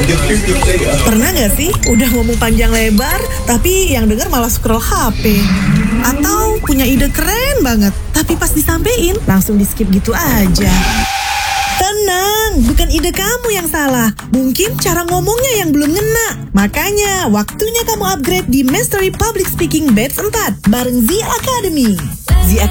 Pernah gak sih udah ngomong panjang lebar, tapi yang denger malah scroll HP? Atau punya ide keren banget, tapi pas disampein langsung di skip gitu aja? Tenang, bukan ide kamu yang salah. Mungkin cara ngomongnya yang belum ngena. Makanya, waktunya kamu upgrade di Mastery Public Speaking Batch 4 bareng Z Academy. Z